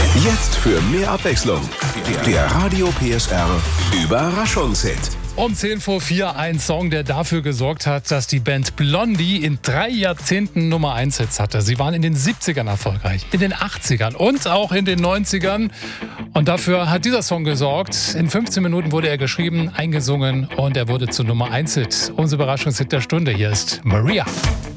Jetzt für mehr Abwechslung. Der Radio PSR Überraschungshit. Um 4:10 ein Song, der dafür gesorgt hat, dass die Band Blondie in 3 Jahrzehnten Nummer 1 Hits hatte. Sie waren in den 70ern erfolgreich, in den 80ern und auch in den 90ern. Und dafür hat dieser Song gesorgt. In 15 Minuten wurde er geschrieben, eingesungen und er wurde zu Nummer 1 Hit. Unser Überraschungshit der Stunde. Hier ist Maria.